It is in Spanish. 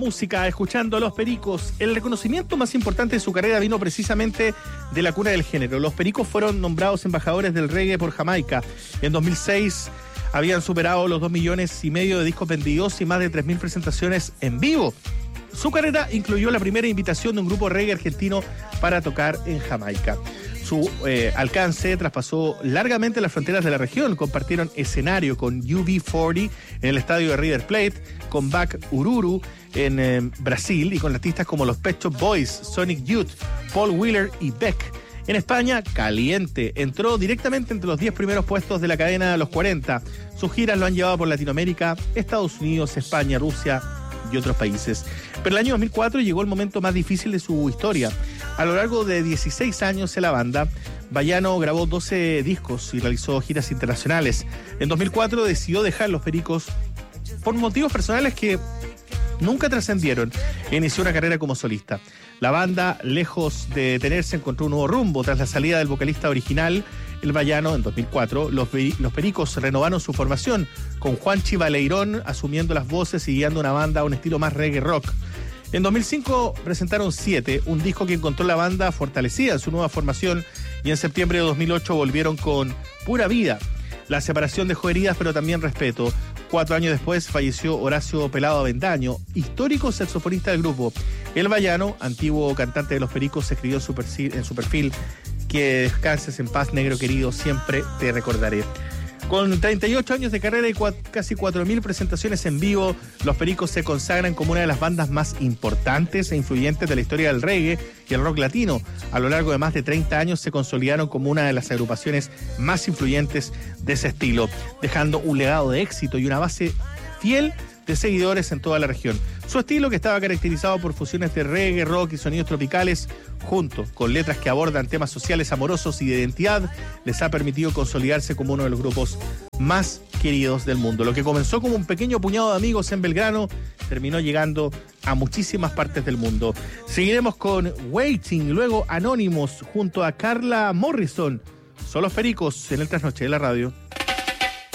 Música, escuchando a Los Pericos. El reconocimiento más importante de su carrera vino precisamente de la cuna del género. Los Pericos fueron nombrados embajadores del reggae por Jamaica. En 2006 habían superado los 2,5 millones de discos vendidos y más de 3.000 presentaciones en vivo. Su carrera incluyó la primera invitación de un grupo reggae argentino para tocar en Jamaica. Su alcance traspasó largamente las fronteras de la región. Compartieron escenario con UB40 en el estadio de River Plate, con Back Ururu en Brasil y con artistas como los Pet Shop Boys, Sonic Youth, Paul Wheeler y Beck. En España, Caliente entró directamente entre los 10 primeros puestos de la cadena Los 40. Sus giras lo han llevado por Latinoamérica, Estados Unidos, España, Rusia y otros países. Pero el año 2004 llegó el momento más difícil de su historia. A lo largo de 16 años en la banda, Bayano grabó 12 discos y realizó giras internacionales. En 2004 decidió dejar Los Pericos por motivos personales que nunca trascendieron e inició una carrera como solista. La banda, lejos de detenerse, encontró un nuevo rumbo. Tras la salida del vocalista original, el Bayano, en 2004, los Pericos renovaron su formación, con Juanchi Baleirón asumiendo las voces y guiando una banda a un estilo más reggae rock. En 2005 presentaron 7, un disco que encontró la banda fortalecida en su nueva formación, y en septiembre de 2008 volvieron con Pura Vida. La separación dejó heridas, pero también respeto. 4 años después falleció Horacio Pelado Avendaño, histórico saxofonista del grupo. El Bayano, antiguo cantante de Los Pericos, escribió en su perfil: que descanses en paz, negro querido, siempre te recordaré. Con 38 años de carrera y casi 4.000 presentaciones en vivo, Los Pericos se consagran como una de las bandas más importantes e influyentes de la historia del reggae y el rock latino. A lo largo de más de 30 años se consolidaron como una de las agrupaciones más influyentes de ese estilo, dejando un legado de éxito y una base fiel de seguidores en toda la región. Su estilo, que estaba caracterizado por fusiones de reggae, rock y sonidos tropicales, junto con letras que abordan temas sociales, amorosos y de identidad, les ha permitido consolidarse como uno de los grupos más queridos del mundo. Lo que comenzó como un pequeño puñado de amigos en Belgrano terminó llegando a muchísimas partes del mundo. Seguiremos con Waiting, luego Anonymous junto a Carla Morrison. Son Los Pericos en el Trasnoche de la Radio.